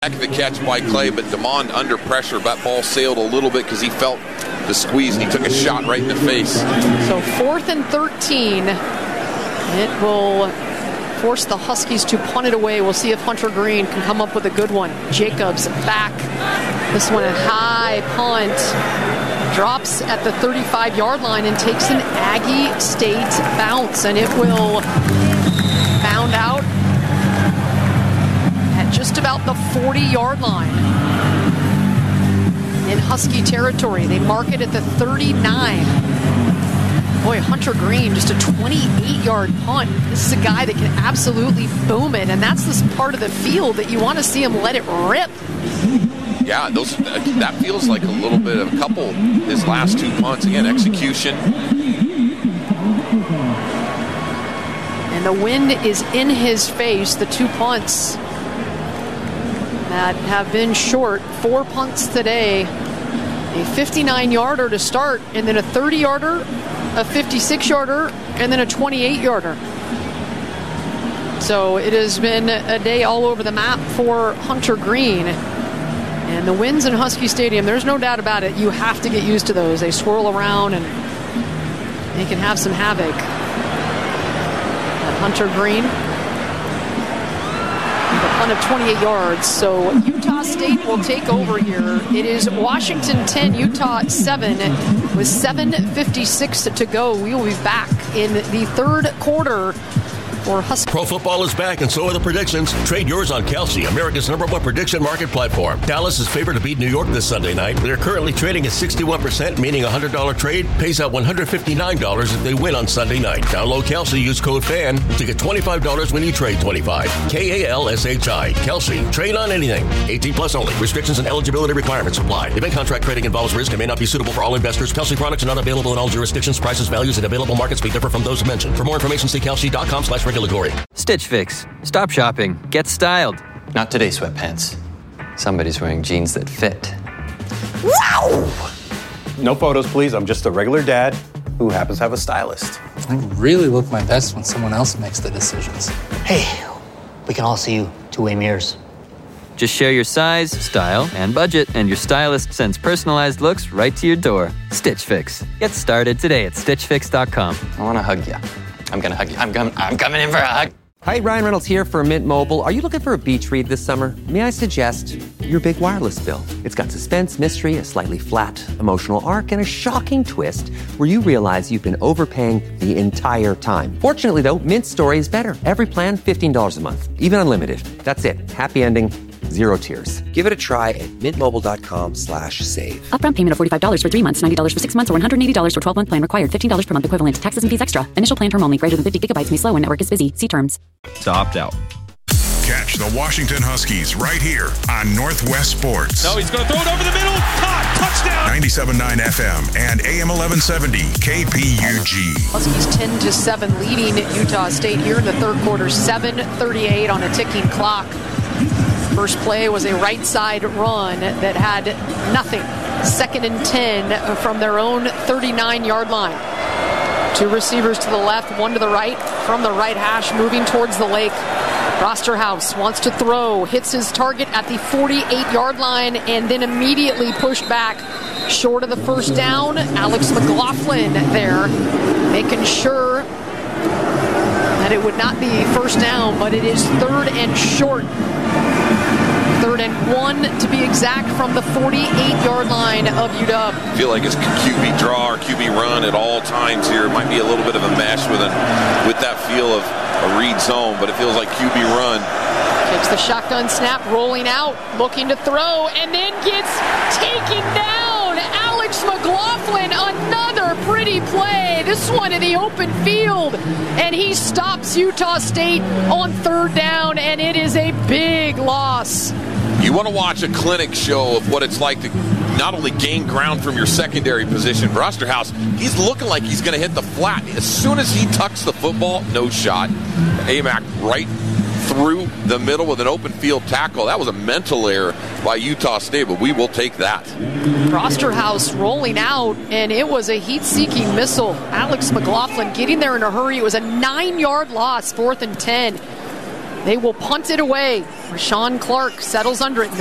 Back of the catch by Clay, but DeMond under pressure. That ball sailed a little bit because he felt the squeeze and he took a shot right in the face. So 4th and 13. It will force the Huskies to punt it away. We'll see if Hunter Green can come up with a good one. Jacobs back. This one a high punt. Drops at the 35-yard line and takes an Aggie State bounce. And it will bound out at just about the 40-yard line. In Husky territory, they mark it at the 39. Boy, Hunter Green, just a 28-yard punt. This is a guy that can absolutely boom it, and that's this part of the field that you want to see him let it rip. Yeah, that feels like a little bit of a couple, his last two punts. Again, execution. And the wind is in his face, the two punts that have been short. 4 punts today. A 59-yarder to start, and then a 30-yarder, a 56-yarder, and then a 28-yarder. So it has been a day all over the map for Hunter Green. And the winds in Husky Stadium, there's no doubt about it. You have to get used to those. They swirl around and they can have some havoc. Hunter Green, a punt of 28 yards. So Utah State will take over here. It is Washington 10, Utah 7 with 7:56 to go. We will be back in the third quarter. Pro football is back, and so are the predictions. Trade yours on Kelsey, America's #1 prediction market platform. Dallas is favored to beat New York this Sunday night. They're currently trading at 61%, meaning a $100 trade pays out $159 if they win on Sunday night. Download Kelsey, use code FAN to get $25 when you trade 25. KALSHI. Kelsey. Trade on anything. 18 plus only. Restrictions and eligibility requirements apply. Event contract trading involves risk and may not be suitable for all investors. Kelsey products are not available in all jurisdictions. Prices, values, and available markets may differ from those mentioned. For more information, see kelsey.com/regulatory. Stitch Fix. Stop shopping. Get styled. Not today, sweatpants. Somebody's wearing jeans that fit. Wow! No photos, please. I'm just a regular dad who happens to have a stylist. I really look my best when someone else makes the decisions. Hey, we can all see you two-way mirrors. Just share your size, style, and budget, and your stylist sends personalized looks right to your door. Stitch Fix. Get started today at StitchFix.com. I want to hug you. I'm going to hug you. I'm coming in for a hug. Hi, Ryan Reynolds here for Mint Mobile. Are you looking for a beach read this summer? May I suggest your big wireless bill? It's got suspense, mystery, a slightly flat emotional arc, and a shocking twist where you realize you've been overpaying the entire time. Fortunately, though, Mint's story is better. Every plan, $15 a month. Even unlimited. That's it. Happy ending. Zero tears. Give it a try at mintmobile.com/save. Upfront payment of $45 for 3 months, $90 for 6 months, or $180 for 12-month plan required. $15 per month equivalent. Taxes and fees extra. Initial plan term only. Greater than 50 gigabytes may slow when network is busy. See terms. To opt out. Catch the Washington Huskies right here on Northwest Sports. No, he's going to throw it over the middle. Caught. Touchdown. 97.9 FM and AM 1170 KPUG. Huskies 10-7 leading Utah State here in the third quarter. 7:38 on a ticking clock. First play was a right side run that had nothing. 2nd and 10 from their own 39-yard line. 2 receivers to the left, 1 to the right. From the right hash, moving towards the lake. Rosterhouse wants to throw, hits his target at the 48-yard line, and then immediately pushed back short of the first down. Alex McLaughlin there, making sure that it would not be first down, but it is 3rd and short. 3rd and 1 to be exact from the 48-yard line of UW. I feel like it's QB draw or QB run at all times here. It might be a little bit of a mesh with that feel of a read zone, but it feels like QB run. Takes the shotgun snap, rolling out, looking to throw, and then gets taken down. Alex McLaughlin, another pretty play. This one in the open field, and he stops Utah State on 3rd down, and it is a big loss. You want to watch a clinic show of what it's like to not only gain ground from your secondary position. For Osterhaus, he's looking like he's going to hit the flat. As soon as he tucks the football, no shot. Amac right through the middle with an open field tackle. That was a mental error by Utah State, but we will take that. Rosterhouse rolling out, and it was a heat-seeking missile. Alex McLaughlin getting there in a hurry. It was a 9-yard loss, 4th and 10. They will punt it away. Rashawn Clark settles under it.